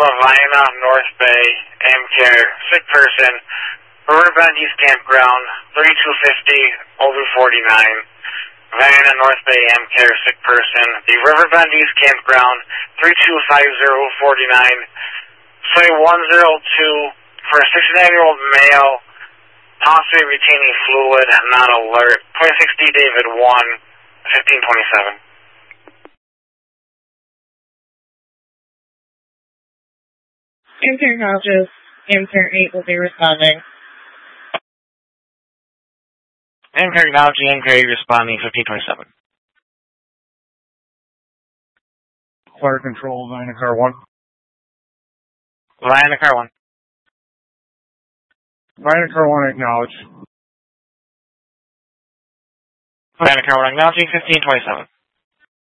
Lavina, North Bay, AmCare, sick person, Riverbend East Campground, 3250, over 49. Vienna, North Bay, AmCare, sick person, the Riverbend East Campground, 325049, Say 102 for a 69-year-old male, possibly retaining fluid, not alert. 26D David 1, 1527. AmCare acknowledges. AmCare 8 will be responding. AmCare acknowledging, AmCare 8 responding, 1527. Fire control, Vienna Car 1. Vienna Car 1. Vienna Car 1 acknowledge. Vienna Car 1 acknowledging, 1527.